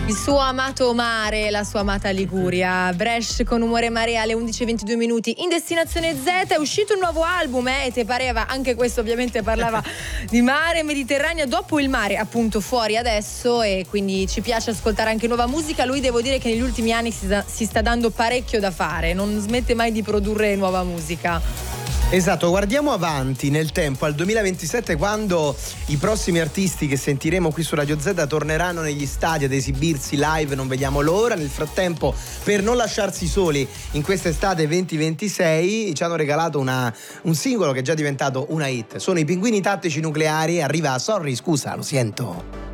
Il suo amato mare, la sua amata Liguria. Brescia con Umore Marea alle 11:22. In Destinazione Z è uscito un nuovo album, e te pareva, anche questo ovviamente parlava di mare, Mediterraneo, dopo il mare appunto fuori adesso, e quindi ci piace ascoltare anche nuova musica. Lui, devo dire che negli ultimi anni si sta dando parecchio da fare, non smette mai di produrre nuova musica. Esatto, guardiamo avanti nel tempo al 2027, quando i prossimi artisti che sentiremo qui su Radio Z torneranno negli stadi ad esibirsi live, non vediamo l'ora. Nel frattempo, per non lasciarsi soli in quest'estate 2026, ci hanno regalato un singolo che è già diventato una hit. Sono i Pinguini Tattici Nucleari, arriva Sorry, scusa, lo sento.